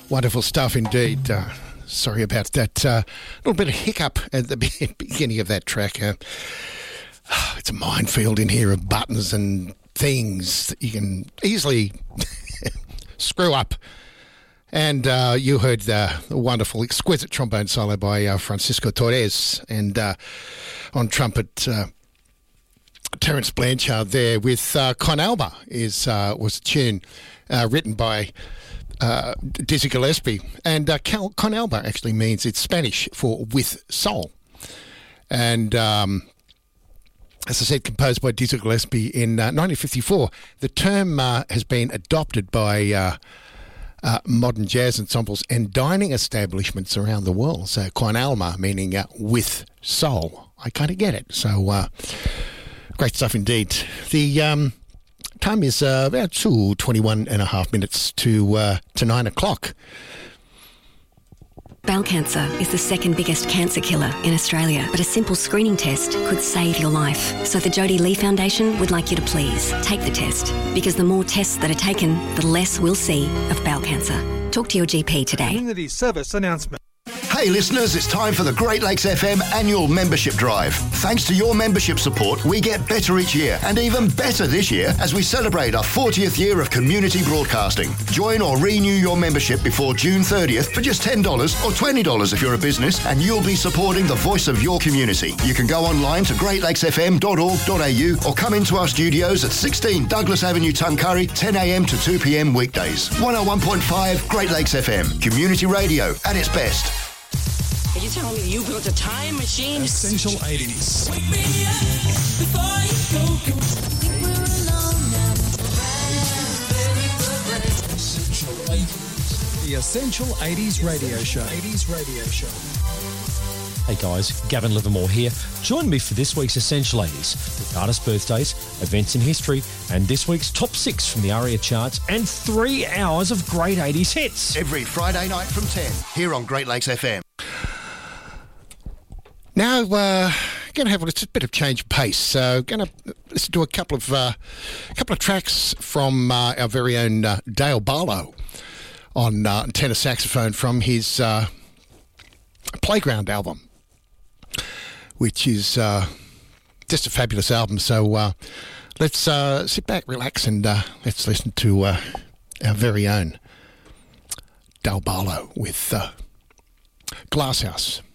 Wonderful stuff indeed. Sorry about that little bit of hiccup at the beginning of that track. It's a minefield in here of buttons and things that you can easily screw up. And you heard the wonderful, exquisite trombone solo by Francisco Torres, and on trumpet, Terence Blanchard there with Con Alba was a tune written by Dizzy Gillespie. And Con Alba actually means, it's Spanish for with soul. And as I said, composed by Dizzy Gillespie in 1954. The term has been adopted by modern jazz ensembles and dining establishments around the world. So Con Alma meaning with soul. I kind of get it. So great stuff indeed. The time is about 21 and a half minutes to 9 o'clock. Bowel cancer is the second biggest cancer killer in Australia, but a simple screening test could save your life. So the Jodie Lee Foundation would like you to please take the test, because the more tests that are taken, the less we'll see of bowel cancer. Talk to your GP today. Community service announcement. Hey listeners, it's time for the Great Lakes FM annual membership drive. Thanks to your membership support, we get better each year, and even better this year as we celebrate our 40th year of community broadcasting. Join or renew your membership before June 30th for just $10 or $20 if you're a business, and you'll be supporting the voice of your community. You can go online to greatlakesfm.org.au or come into our studios at 16 Douglas Avenue, Tuncurry, 10 a.m. to 2 p.m. weekdays. 101.5 Great Lakes FM, community radio at its best. Are you telling me you built a time machine? Essential 80s. Wake me up before you go. Think we're alone now. Essential 80s. The Essential 80s Radio Show. 80s Radio Show. Hey guys, Gavin Livermore here. Join me for this week's Essential 80s with artist birthdays, events in history, and this week's top 6 from the ARIA charts, and 3 hours of great 80s hits. Every Friday night from 10 here on Great Lakes FM. Now, going to have a bit of change of pace. So, going to listen to a couple of tracks from our very own Dale Barlow on tenor saxophone from his Playground album, which is just a fabulous album. So, let's sit back, relax, and let's listen to our very own Dale Barlow with Glasshouse.